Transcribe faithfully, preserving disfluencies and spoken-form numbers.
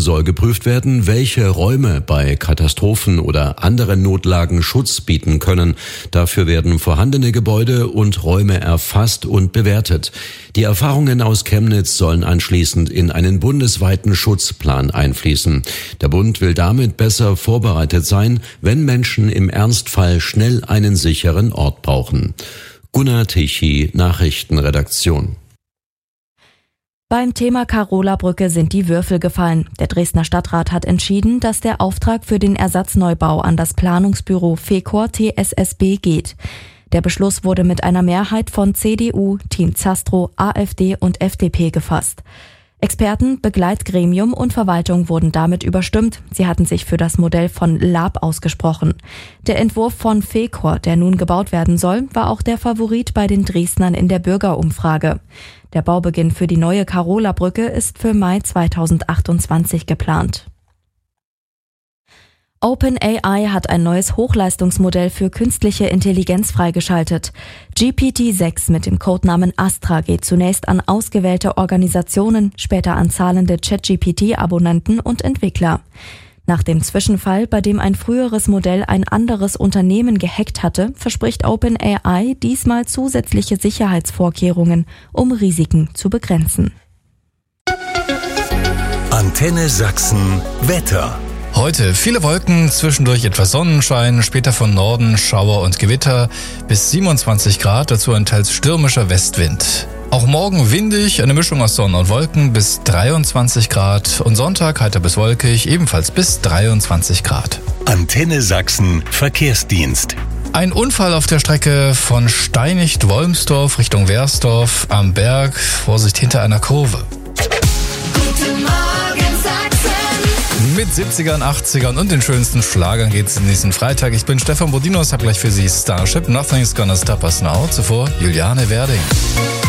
soll geprüft werden, welche Räume bei Katastrophen oder anderen Notlagen Schutz bieten können. Dafür werden vorhandene Gebäude und Räume erfasst und bewertet. Die Erfahrungen aus Chemnitz sollen anschließend in einen bundesweiten Schutzplan einfließen. Der Bund will damit besser vorbereitet sein, wenn Menschen im Ernstfall schnell einen sicheren Ort brauchen. Gunnar Tichy, Nachrichtenredaktion. Beim Thema Carola-Brücke sind die Würfel gefallen. Der Dresdner Stadtrat hat entschieden, dass der Auftrag für den Ersatzneubau an das Planungsbüro Fecor T S S B geht. Der Beschluss wurde mit einer Mehrheit von C D U, Team Zastro, AfD und F D P gefasst. Experten, Begleitgremium und Verwaltung wurden damit überstimmt. Sie hatten sich für das Modell von Lab ausgesprochen. Der Entwurf von Fecor, der nun gebaut werden soll, war auch der Favorit bei den Dresdnern in der Bürgerumfrage. Der Baubeginn für die neue Carola-Brücke ist für Mai zweitausendachtundzwanzig geplant. OpenAI hat ein neues Hochleistungsmodell für künstliche Intelligenz freigeschaltet. G P T sechs mit dem Codenamen Astra geht zunächst an ausgewählte Organisationen, später an zahlende ChatGPT-Abonnenten und Entwickler. Nach dem Zwischenfall, bei dem ein früheres Modell ein anderes Unternehmen gehackt hatte, verspricht OpenAI diesmal zusätzliche Sicherheitsvorkehrungen, um Risiken zu begrenzen. Antenne Sachsen Wetter. Heute viele Wolken, zwischendurch etwas Sonnenschein, später von Norden Schauer und Gewitter bis siebenundzwanzig Grad, dazu ein teils stürmischer Westwind. Auch morgen windig, eine Mischung aus Sonne und Wolken bis dreiundzwanzig Grad und Sonntag heiter bis wolkig, ebenfalls bis dreiundzwanzig Grad. Antenne Sachsen Verkehrsdienst. Ein Unfall auf der Strecke von Steinigt-Wolmsdorf Richtung Wersdorf am Berg, Vorsicht hinter einer Kurve. Mit siebzigern, achtzigern und den schönsten Schlagern geht's in nächsten Freitag. Ich bin Stefan Bodinos, hab gleich für Sie Starship, Nothing's Gonna Stop Us Now. Zuvor Juliane Werding.